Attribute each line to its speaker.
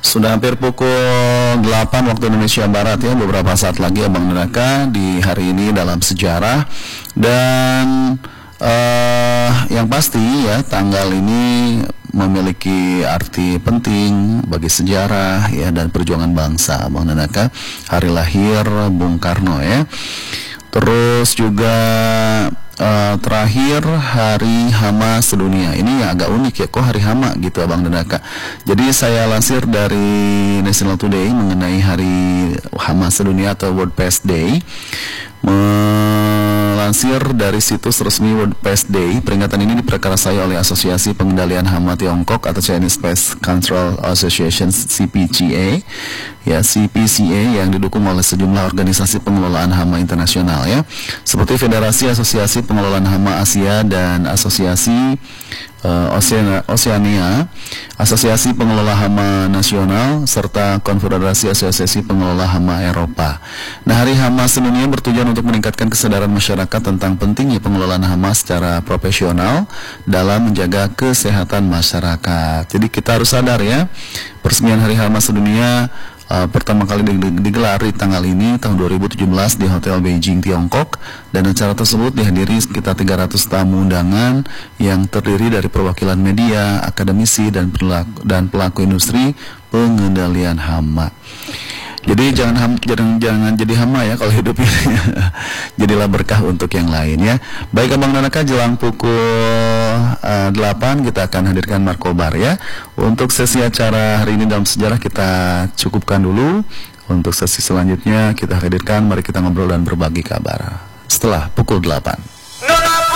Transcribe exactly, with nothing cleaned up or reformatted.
Speaker 1: Sudah hampir pukul delapan waktu Indonesia Barat ya, beberapa saat lagi Abang Neraka di hari ini dalam sejarah. Dan uh, yang pasti ya, tanggal ini memiliki arti penting bagi sejarah ya dan perjuangan bangsa, Abang Neraka. Hari lahir Bung Karno ya. Terus juga uh, terakhir Hari Hama Sedunia. Ini yang agak unik ya, kok Hari Hama gitu Abang Neraka. Jadi saya lansir dari National Today mengenai Hari Hama Sedunia atau World Pest Day. Melansir dari situs resmi World Pest Day, peringatan ini diperkarasai oleh Asosiasi Pengendalian Hama Tiongkok atau Chinese Pest Control Association C P C A ya, C P C A, yang didukung oleh sejumlah organisasi pengelolaan hama internasional ya, seperti Federasi Asosiasi Pengelolaan Hama Asia dan Asosiasi uh, Oceania, Oceania, Asosiasi Pengelola Hama Nasional, serta Konfederasi Asosiasi Pengelola Hama Eropa. Nah, Hari Hama Sedunia bertujuan untuk meningkatkan kesadaran masyarakat tentang pentingnya pengelolaan hama secara profesional dalam menjaga kesehatan masyarakat. Jadi kita harus sadar ya, peresmian Hari Hama Sedunia Uh, pertama kali digelar di tanggal ini tahun dua ribu tujuh belas di Hotel Beijing, Tiongkok, dan acara tersebut dihadiri sekitar tiga ratus tamu undangan yang terdiri dari perwakilan media, akademisi, dan pelaku, dan pelaku industri pengendalian hama. Jadi jangan ham, jangan jangan jadi hama ya kalau hidup ini. Jadilah berkah untuk yang lain ya. Baik Abang Neraka, jelang pukul uh, delapan kita akan hadirkan Markobar ya. Untuk sesi acara hari ini dalam sejarah kita cukupkan dulu. Untuk sesi selanjutnya kita hadirkan Mari Kita Ngobrol dan Berbagi Kabar setelah pukul delapan.